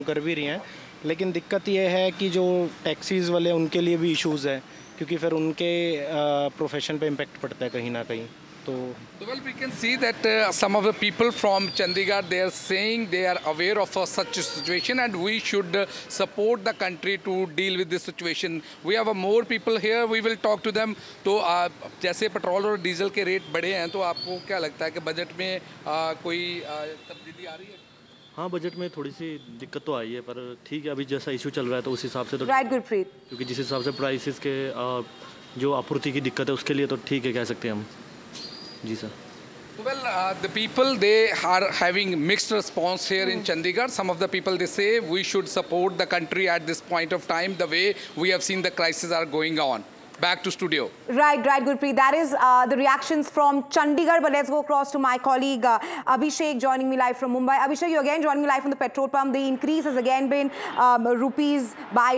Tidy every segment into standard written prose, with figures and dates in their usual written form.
कर भी रही हैं, लेकिन दिक्कत ये है कि जो टैक्सीज़ वाले उनके लिए भी इश्यूज़ है, क्योंकि फिर उनके प्रोफेशन पे इम्पेक्ट पड़ता है कहीं ना कहीं। तो Well, we can see that some of the people from Chandigarh, they are saying they are aware of such a situation and we should support the country to deal with this situation. We have more people here, we will talk to them. तो जैसे petrol और diesel के rate बढ़े हैं, तो आपको क्या लगता है कि बजट में कोई तब्दीली आ रही है? हाँ, बजट में थोड़ी सी दिक्कत तो आई है, पर ठीक है, अभी जैसा इशू चल रहा है तो उस हिसाब से तो राइट गुरप्रीत, क्योंकि जिस हिसाब से प्राइसेस के जो आपूर्ति की दिक्कत है उसके लिए तो ठीक है, कह सकते हैं हम। जी sir. Well, the people, they are having mixed response here in Chandigarh. Some of the people, they say we should support the country at this point of time, the way we have seen the crises are going on. Back to studio. Right, Gurpreet. That is the reactions from Chandigarh. But let's go across to my colleague Abhishek, joining me live from Mumbai. Abhishek, you again joining me live from the petrol pump. The increase has again been rupees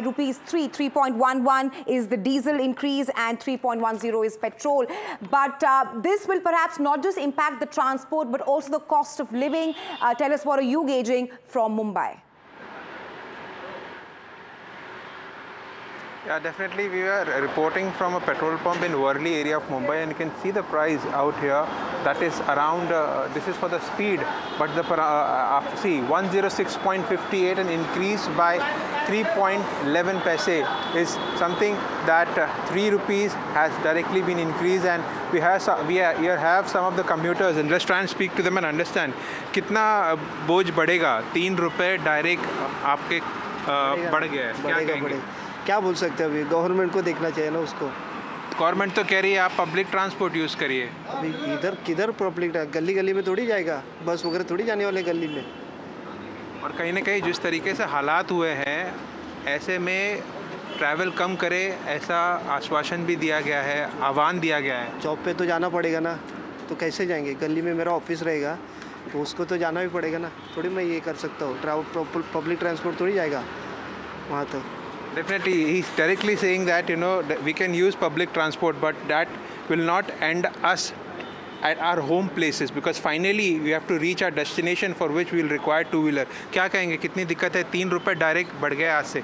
3.11 is the diesel increase, and 3.10 is petrol. But this will perhaps not just impact the transport, but also the cost of living. Tell us, what are you gauging from Mumbai? Yeah, definitely. We are reporting from a petrol pump in Worli area of Mumbai, and you can see the price out here. That is around, this is for the speed, but the see 106.58, an increase by 3.11 paise is something that 3 rupees has directly been increased, and we here have some of the commuters, and let's try and speak to them and understand कितना बोझ बढ़ेगा। 3 रुपए direct आपके बढ़ गया है, क्या कहेंगे? क्या बोल सकते हैं, अभी गवर्नमेंट को देखना चाहिए ना उसको। गवर्नमेंट तो कह रही है आप पब्लिक ट्रांसपोर्ट यूज़ करिए। अभी इधर किधर पब्लिक, गली गली में थोड़ी जाएगा, बस वगैरह थोड़ी जाने वाले गली में। और कहीं ना कहीं जिस तरीके से हालात हुए हैं, ऐसे में ट्रैवल कम करे, ऐसा आश्वासन भी दिया गया है, आह्वान दिया गया है। जॉब पे तो जाना पड़ेगा ना, तो कैसे जाएंगे? गली में मेरा ऑफिस रहेगा तो उसको तो जाना भी पड़ेगा ना, थोड़ी मैं ये कर सकता हूँ। पब्लिक ट्रांसपोर्ट थोड़ी जाएगा वहाँ तक। Definitely, he's directly saying that we can use public transport, but that will not end us at our home places, because finally we have to reach our destination for which we will require two-wheeler. क्या कहेंगे, कितनी दिक्कत है? 3 रुपए direct बढ़ गया आज से।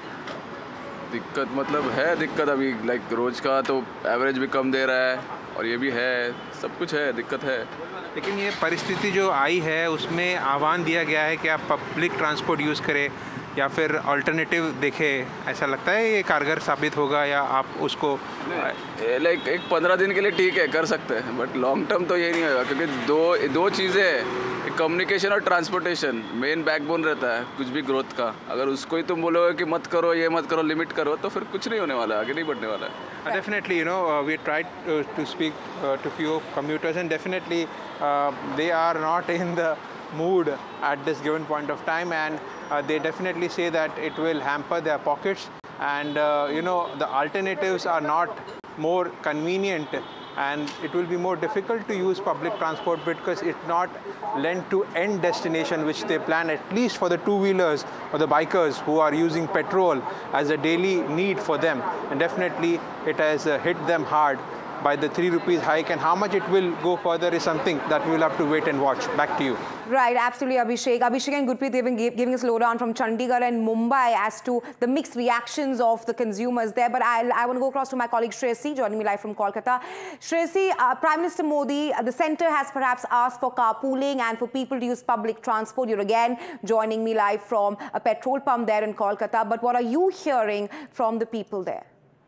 दिक्कत मतलब है दिक्कत, अभी लाइक रोज का तो एवरेज भी कम दे रहा है और ये भी है, सब कुछ है, दिक्कत है। लेकिन ये परिस्थिति जो आई है उसमें आह्वान दिया गया है कि आप पब्लिक ट्रांसपोर्ट यूज़ करें या फिर अल्टरनेटिव देखें। ऐसा लगता है ये कारगर साबित होगा, या आप उसको लाइक एक 15 दिन के लिए ठीक है, कर सकते हैं, बट लॉन्ग टर्म तो ये नहीं होगा, क्योंकि दो चीज़ें हैं, कम्युनिकेशन और ट्रांसपोर्टेशन मेन बैकबोन रहता है कुछ भी ग्रोथ का। अगर उसको ही तुम बोलोगे कि मत करो, ये मत करो, लिमिट करो, तो फिर कुछ नहीं होने वाला है, आगे नहीं बढ़ने वाला है। Definitely, we tried to speak to few commuters, and definitely they are not in the mood at this given point of time, and they definitely say that it will hamper their pockets, and the alternatives are not more convenient, and it will be more difficult to use public transport because it's not linked to end destination which they plan, at least for the two-wheelers or the bikers who are using petrol as a daily need for them. And definitely it has hit them hard by the 3 rupees hike, and how much it will go further is something that we will have to wait and watch. Back to you. Right, absolutely, Abhishek. Abhishek and Gurpreet, they've been giving us a lowdown from Chandigarh and Mumbai as to the mixed reactions of the consumers there. But I want to go across to my colleague Shreyasi, joining me live from Kolkata. Shreyasi, Prime Minister Modi, the centre has perhaps asked for carpooling and for people to use public transport. You're again joining me live from a petrol pump there in Kolkata. But what are you hearing from the people there?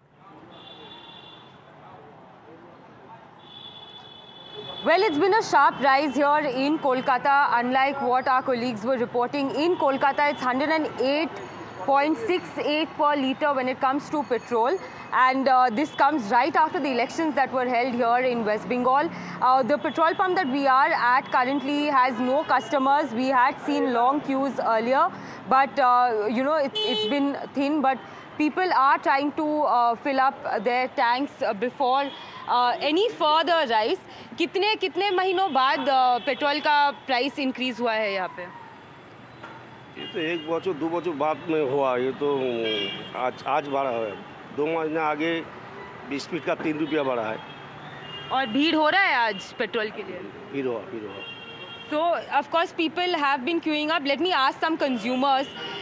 Well, it's been a sharp rise here in Kolkata, unlike what our colleagues were reporting. In Kolkata, it's 108.68 per litre when it comes to petrol. And this comes right after the elections that were held here in West Bengal. The petrol pump that we are at currently has no customers. We had seen long queues earlier, but it's been thin. But people are trying to fill up their tanks before any further rise. कितने महीनों बाद petrol का price increase हुआ है यहाँ पे? ये तो 1 बच्चों 2 बच्चों बाद में हुआ, ये तो आज बढ़ा है। 2 महीने आगे 20 फीट का 3 रुपया बढ़ा है। और भीड़ हो रहा है आज पेट्रोल के लिए? भीड़ हुआ। So, of course, people have been queuing up. Let me ask some consumers.